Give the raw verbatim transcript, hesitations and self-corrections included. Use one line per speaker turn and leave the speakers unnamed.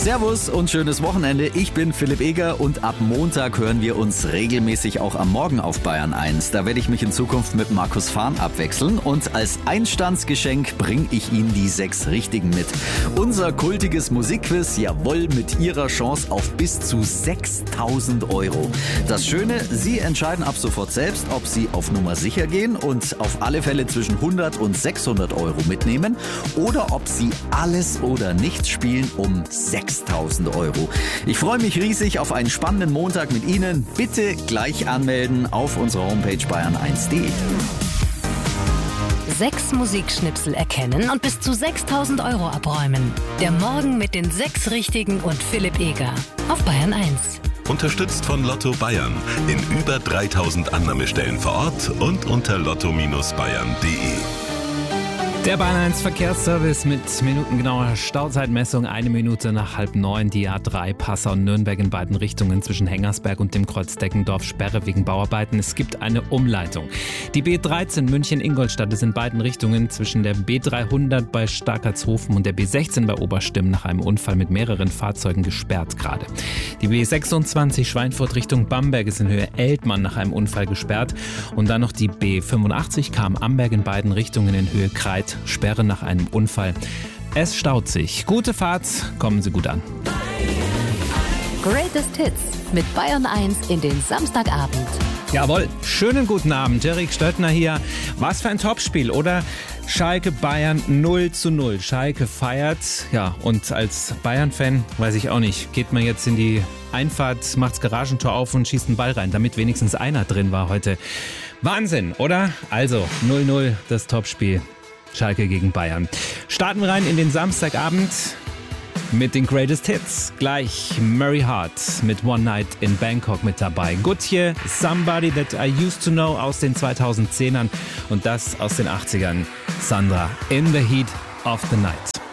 Servus und schönes Wochenende. Ich bin Philipp Eger und ab Montag hören wir uns regelmäßig auch am Morgen auf Bayern eins. Da werde ich mich in Zukunft mit Markus Fahn abwechseln und als Einstandsgeschenk bringe ich Ihnen die sechs Richtigen mit. Unser kultiges Musikquiz, jawohl, mit Ihrer Chance auf bis zu sechstausend Euro. Das Schöne, Sie entscheiden ab sofort selbst, ob Sie auf Nummer sicher gehen und auf alle Fälle zwischen hundert und sechshundert Euro mitnehmen oder ob Sie alles oder nichts spielen um sechstausend Euro. Ich freue mich riesig auf einen spannenden Montag mit Ihnen. Bitte gleich anmelden auf unserer Homepage bayern eins punkt de.
Sechs Musikschnipsel erkennen und bis zu sechstausend Euro abräumen. Der Morgen mit den sechs Richtigen und Philipp Eger auf Bayern eins.
Unterstützt von Lotto Bayern in über dreitausend Annahmestellen vor Ort und unter lotto Bindestrich bayern punkt de.
Der Bayern eins Verkehrsservice mit minutengenauer Stauzeitmessung. Eine Minute nach halb neun. Die A drei Passau und Nürnberg in beiden Richtungen zwischen Hengersberg und dem Kreuz Deckendorf Sperre wegen Bauarbeiten. Es gibt eine Umleitung. Die B dreizehn München-Ingolstadt ist in beiden Richtungen zwischen der B dreihundert bei Starkertshofen und der B sechzehn bei Oberstimm nach einem Unfall mit mehreren Fahrzeugen gesperrt gerade. Die B sechsundzwanzig Schweinfurt Richtung Bamberg ist in Höhe Eltmann nach einem Unfall gesperrt. Und dann noch die B fünfundachtzig Cham-Amberg in beiden Richtungen in Höhe Kreit. Sperre nach einem Unfall. Es staut sich. Gute Fahrt, kommen Sie gut an.
Greatest Hits mit Bayern eins in den Samstagabend.
Jawohl, schönen guten Abend. Erik Stöttner hier. Was für ein Topspiel, oder? Schalke Bayern null zu null. Schalke feiert. Ja, und als Bayern-Fan, weiß ich auch nicht, geht man jetzt in die Einfahrt, macht's Garagentor auf und schießt einen Ball rein, damit wenigstens einer drin war heute. Wahnsinn, oder? Also, null null, das Topspiel. Schalke gegen Bayern. Starten wir rein in den Samstagabend mit den Greatest Hits. Gleich Murray Hart mit One Night in Bangkok mit dabei. Gutje, Somebody That I Used to Know aus den zweitausendzehnern und das aus den achtzigern. Sandra, In the Heat of the Night.